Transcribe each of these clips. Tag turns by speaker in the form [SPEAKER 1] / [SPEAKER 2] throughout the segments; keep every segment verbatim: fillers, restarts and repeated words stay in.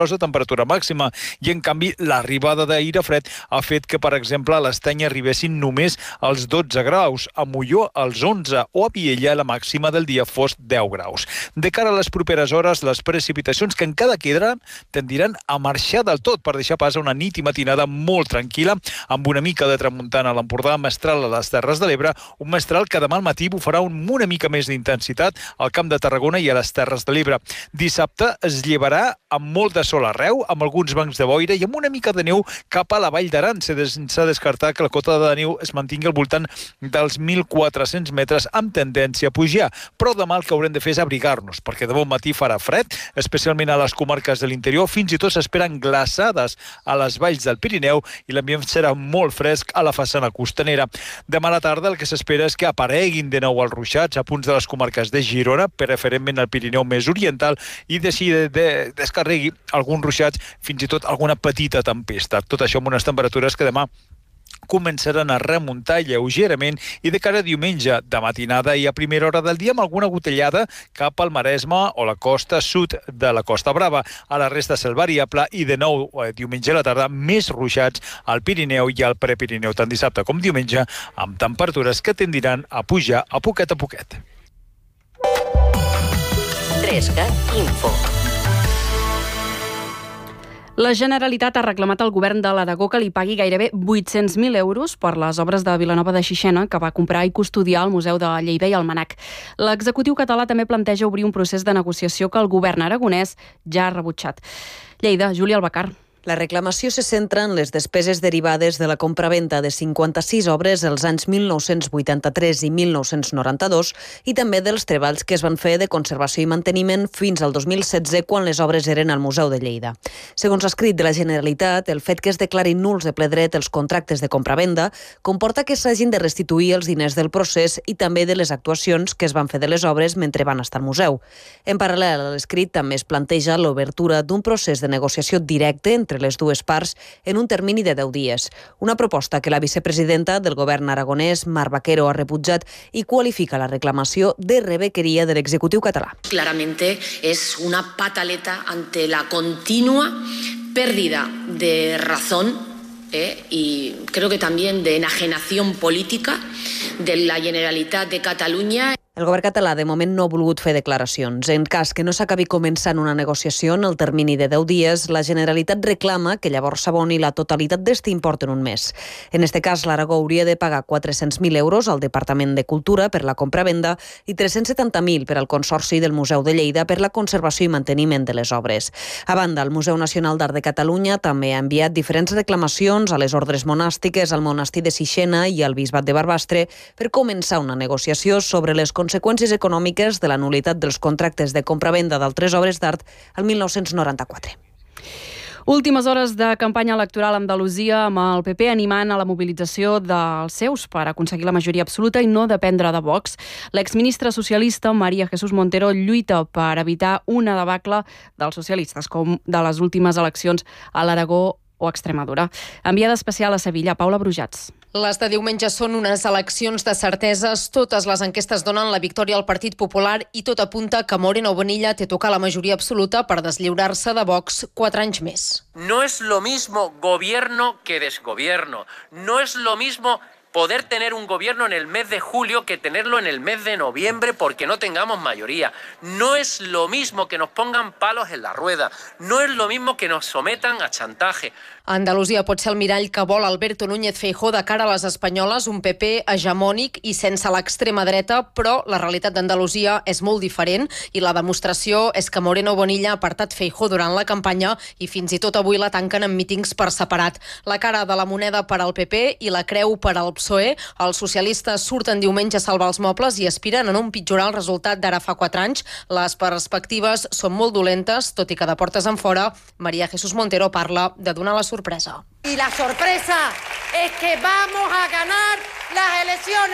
[SPEAKER 1] la temperatura màxima i, en canvi, l'arribada d'aire fred ha fet que, per exemple, a l'Estany arribessin només als dotze graus, a Molló als onze o a Viella la màxima del dia fos deu graus. De cara a les properes hores, les precipitacions que encara queden tendiran a marxar del tot per deixar pas a una nit i matinada molt tranquil·la, amb una mica de tramuntana a l'Empordà, mestral a les Terres de l'Ebre, un mestral que demà al matí bufarà una mica més d'intensitat al Camp de Tarragona i a les Terres de l'Ebre. Dissabte es llevarà amb molt de sol arreu, amb alguns bancs de boira i amb una mica de neu cap a la Vall d'Aran. S'ha descartat que la cota de neu es mantingui al voltant dels mil quatre-cents metres amb tendència a pujar. Però demà el que haurem de fer és abrigar-nos, perquè de bon matí farà fred, especialment a les comarques de l'interior. Fins i tot s'esperen glaçades a les valls del Pirineu i l'ambient serà molt fresc a la façana costanera. Demà a la tarda el que s'espera és que apareguin de nou els ruixats a punts de les comarques de Girona, preferentment al Pirineu més oriental, i deixi de, de descarregui alguns ruixats, fins i tot alguna petita tempesta. Tot això amb unes temperatures que demà començaran a remuntar lleugerament i de cara a diumenge de matinada i a primera hora del dia amb alguna gotellada cap al Maresme o la costa sud de la Costa Brava. A la resta cel variable i de nou diumenge a la tarda més ruixats al Pirineu i al Prepirineu, tant dissabte com diumenge, amb temperatures que tendiran a pujar a poquet a poquet.
[SPEAKER 2] trescat Info.
[SPEAKER 3] La Generalitat ha reclamat al govern de l'Aragó que li pagui gairebé vuit-cents mil euros per les obres de Vilanova de Xixena que va comprar i custodiar al Museu de Lleida i el Mnac. L'executiu català també planteja obrir un procés de negociació que el govern aragonès ja ha rebutjat. Lleida, Júlia Albacar.
[SPEAKER 4] La reclamació se centra en les despeses derivades de la compravenda de cinquanta-sis obres els anys mil nou-cents vuitanta-tres i mil nou-cents noranta-dos i també dels treballs que es van fer de conservació i manteniment fins al dos mil setze, quan les obres eren al Museu de Lleida. Segons l'escrit de la Generalitat, el fet que es declarin nuls de ple dret els contractes de compravenda comporta que s'hagin de restituir els diners del procés i també de les actuacions que es van fer de les obres mentre van estar al museu. En paral·lel a l'escrit també es planteja l'obertura d'un procés de negociació directe entre entre les dues parts en un termini de deu dies. Una proposta que la vicepresidenta del govern aragonès, Mar Vaquero, ha rebutjat i qualifica la reclamació de rebequería del Executiu català.
[SPEAKER 5] Claramente es una pataleta ante la continua pérdida de razón eh, y creo que también de enajenación política de la Generalitat de Catalunya.
[SPEAKER 4] El govern català de moment no ha volgut fer declaracions. En cas que no s'acabi començant una negociació en el termini de deu dies, la Generalitat reclama que llavors s'aboni la totalitat d'este import en un mes. En este cas, l'Aragó hauria de pagar quatre-cents mil euros al Departament de Cultura per la compra-venda i tres-cents setanta mil per al Consorci del Museu de Lleida per la conservació i manteniment de les obres. A banda, el Museu Nacional d'Art de Catalunya també ha enviat diferents reclamacions a les ordres monàstiques, al monestir de Sixena i al Bisbat de Barbastre per començar una negociació sobre les conseqüències econòmiques de la nul·litat dels contractes de compra-venda d'altres obres d'art al mil nou-cents noranta-quatre.
[SPEAKER 3] Últimes hores de campanya electoral a Andalusia amb el P P animant a la mobilització dels seus per aconseguir la majoria absoluta i no dependre de Vox. L'exministra socialista María Jesús Montero lluita per evitar una debacle dels socialistes com de les últimes eleccions a l'Aragó o Extremadura. Enviada especial a Sevilla, Paula Brujats.
[SPEAKER 6] Les de diumenge són unes eleccions de certeses. Totes les enquestes donen la victòria al Partit Popular i tot apunta que Moreno Bonilla té tocar la majoria absoluta per deslliurar-se de Vox quatre anys més.
[SPEAKER 7] No es lo mismo gobierno que desgobierno. No es lo mismo poder tener un gobierno en el mes de julio que tenerlo en el mes de noviembre porque no tengamos mayoría. No es lo mismo que nos pongan palos en la rueda. No es lo mismo que nos sometan a chantaje.
[SPEAKER 6] Andalusia pot ser el mirall que vol Alberto Núñez Feijóo de cara a les espanyoles, un P P hegemònic i sense l'extrema dreta, però la realitat d'Andalusia és molt diferent i la demostració és que Moreno Bonilla ha apartat Feijóo durant la campanya i fins i tot avui la tanquen en mítings per separat. La cara de la moneda per al P P i la creu per al P S O E. Els socialistes surten diumenge a salvar els mobles i aspiren a no empitjorar el resultat d'ara fa quatre anys. Les perspectives són molt dolentes, tot i que de portes enfora, María Jesús Montero parla de donar la sorpresa.
[SPEAKER 8] Y la sorpresa es que vamos a ganar las elecciones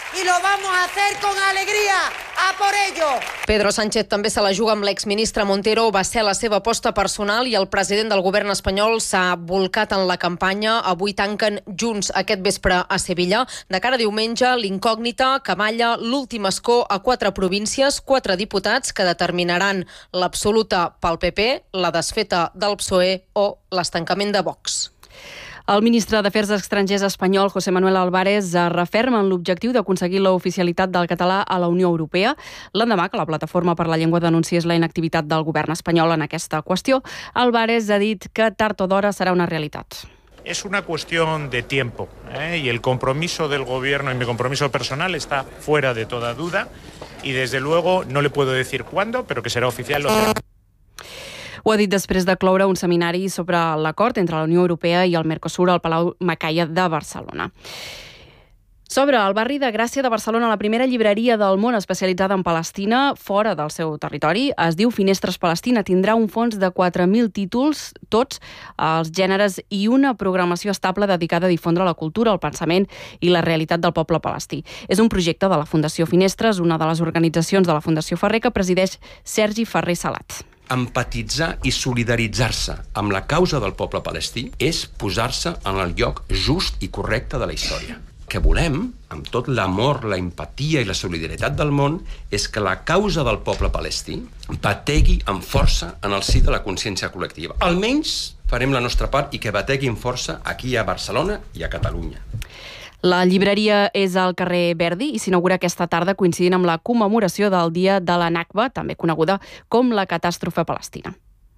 [SPEAKER 8] y lo vamos a hacer con alegría. ¡A por ello!
[SPEAKER 6] Pedro Sánchez també se la juga amb l'exministre Montero, va ser la seva aposta personal i el president del govern espanyol s'ha volcat en la campanya. Avui tanquen junts aquest vespre a Sevilla. De cara a diumenge, l'incògnita que balla l'últim escó a quatre províncies, quatre diputats que determinaran l'absoluta pel P P, la desfeta del P S O E o l'estancament de Vox.
[SPEAKER 3] El ministre d'Afers Estrangers espanyol, José Manuel Álvarez, es referma en l'objectiu d'aconseguir l'oficialitat del català a la Unió Europea, l'endemà que la Plataforma per la Llengua denunciés la inactivitat del govern espanyol en aquesta qüestió. Álvarez ha dit que tard o d'hora serà una realitat.
[SPEAKER 9] Es una cuestión de tiempo, ¿eh? Y el compromiso del gobierno y mi compromiso personal está fuera de toda duda y desde luego no le puedo decir cuándo, pero que será oficial lo será.
[SPEAKER 3] Ho ha dit després de cloure un seminari sobre l'acord entre la Unió Europea i el Mercosur al Palau Macaya de Barcelona. S'obre al barri de Gràcia de Barcelona la primera llibreria del món especialitzada en Palestina fora del seu territori. Es diu Finestres Palestina. Tindrà un fons de quatre mil títols, tots els gèneres, i una programació estable dedicada a difondre la cultura, el pensament i la realitat del poble palestí. És un projecte de la Fundació Finestres, una de les organitzacions de la Fundació Ferrer, que presideix Sergi Ferrer Salat.
[SPEAKER 10] Empatitzar i solidaritzar-se amb la causa del poble palestí és posar-se en el lloc just i correcte de la història. Que volem, amb tot l'amor, la empatia i la solidaritat del món, és que la causa del poble palestí bategui amb força en el si de la consciència col·lectiva. Almenys farem la nostra part i que bategui amb força aquí a Barcelona i a Catalunya.
[SPEAKER 3] La llibreria és al carrer Verdi i s'inaugura aquesta tarda coincidint amb la commemoració del dia de la Nakba, també coneguda com la catàstrofe palestina.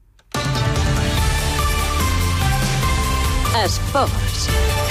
[SPEAKER 2] Esports.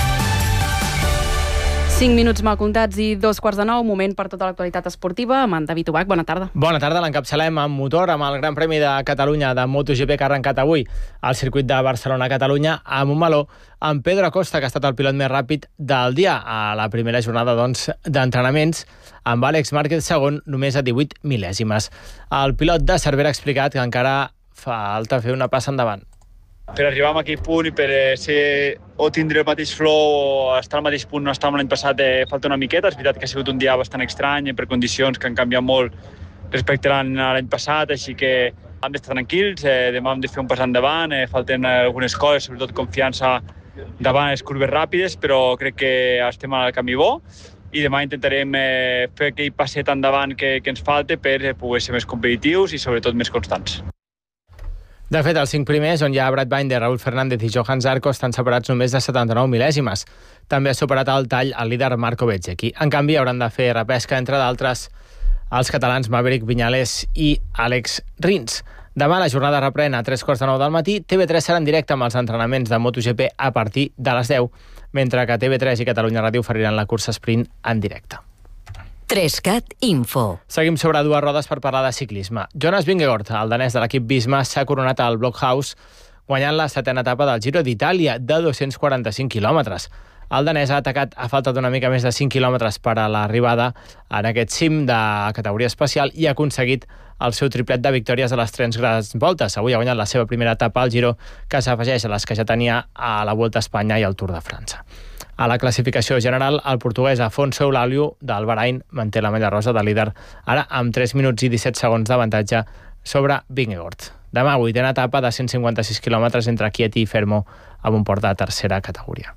[SPEAKER 3] Cinc minuts mal comptats i dos quarts de nou, moment per tota l'actualitat esportiva. Amb en David Ubach, bona tarda.
[SPEAKER 11] Bona tarda, l'encapçalem amb motor, amb el Gran Premi de Catalunya de MotoGP que ha arrencat avui al circuit de Barcelona-Catalunya, amb un meló amb Pedro Acosta, que ha estat el pilot més ràpid del dia a la primera jornada doncs, d'entrenaments, amb Àlex Márquez segon només a divuit mil·lèsimes. El pilot de Cervera ha explicat que encara falta fer una passa endavant.
[SPEAKER 12] Per arribar a aquell punt i per ser, o tindre el mateix flow o estar al mateix punt on estàvem l'any passat, eh, falta una miqueta. És veritat que ha sigut un dia bastant estrany per condicions que han canviat molt respecte a l'any passat, així que hem d'estar tranquils, eh, demà hem de fer un pas endavant, eh, falten algunes coses, sobretot confiança davant les curves ràpides, però crec que estem al camí bo i demà intentarem eh, fer aquell passet endavant que, que ens falta per poder ser més competitius i sobretot més constants.
[SPEAKER 11] De fet, els cinc primers, on hi ha Brad Binder, Raúl Fernández i Johan Zarco, estan separats només de setanta-nou mil·lèsimes. També ha superat el tall el líder Marco Bezzecchi. En canvi, hauran de fer repesca, entre d'altres, els catalans Maverick Viñales i Àlex Rins. Demà la jornada reprèn a tres quarts de nou del matí. T V tres serà en directe amb els entrenaments de MotoGP a partir de les deu, mentre que T V tres i Catalunya Ràdio oferiran la cursa sprint en directe.
[SPEAKER 2] Trescat Info.
[SPEAKER 11] Seguim sobre dues rodes per parlar de ciclisme. Jonas Vingegaard, el danès de l'equip Visma, s'ha coronat al Blockhaus guanyant la setena etapa del Giro d'Itàlia de dos-cents quaranta-cinc quilòmetres. El danès ha atacat a falta d'una mica més de cinc quilòmetres per a l'arribada en aquest cim de categoria especial i ha aconseguit el seu triplet de victòries a les tres grans voltes. Avui ha guanyat la seva primera etapa al Giro, que s'afegeix a les que ja tenia a la Volta a Espanya i al Tour de França. A la classificació general, el portuguès Afonso Eulàlio del Bahrain manté la medalla rosa de líder, ara amb tres minuts i disset segons d'avantatge sobre Vingegaard. Demà, vuitena etapa de cent cinquanta-sis quilòmetres entre Chieti i Fermo, amb un port de tercera categoria.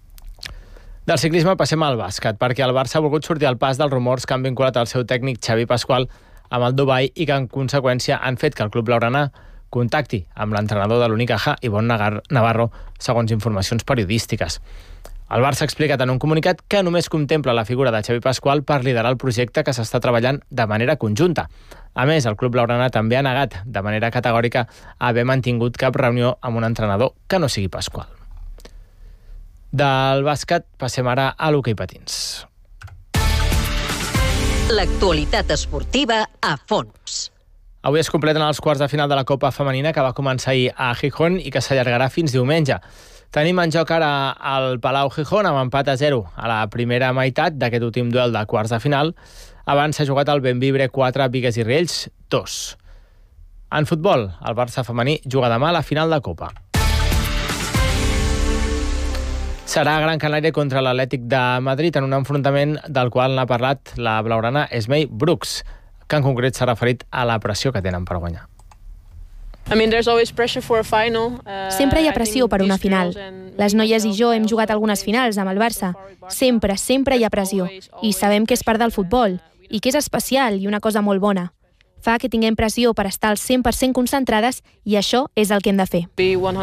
[SPEAKER 11] Del ciclisme passem al bàsquet, perquè el Barça ha volgut sortir al pas dels rumors que han vinculat el seu tècnic Xavi Pasqual amb el Dubai i que, en conseqüència, han fet que el club blaugrana contacti amb l'entrenador de l'Unicaja, Ivonne Navarro, segons informacions periodístiques. El Barça ha explicat en un comunicat que només contempla la figura de Xavi Pasqual per liderar el projecte que s'està treballant de manera conjunta. A més, el club blaugrana també ha negat de manera categòrica haver mantingut cap reunió amb un entrenador que no sigui Pasqual. Del bàsquet passem ara a l'hoquei patins.
[SPEAKER 2] L'actualitat esportiva a fons.
[SPEAKER 11] Avui es completen els quarts de final de la Copa Femenina que va començar ahir a Gijón i que s'allargarà fins diumenge. Tenim en joc ara el Palau Gijón amb empat a zero a la primera meitat d'aquest últim duel de quarts de final. Abans s'ha jugat el Benvibre quatre, Bigues i Riells dos. En futbol, el Barça femení juga demà a la final de Copa. Serà Gran Canària contra l'Atlètic de Madrid en un enfrontament del qual n'ha parlat la blaugrana Esmei Brooks, que en concret s'ha referit a la pressió que tenen per guanyar.
[SPEAKER 13] Sempre hi ha pressió per una final. Les noies i jo hem jugat algunes finals amb el Barça. Sempre, sempre hi ha pressió. I sabem que és part del futbol, i que és especial i una cosa molt bona. Fa que tinguem pressió per estar al cent per cent concentrades i això és el que hem de fer.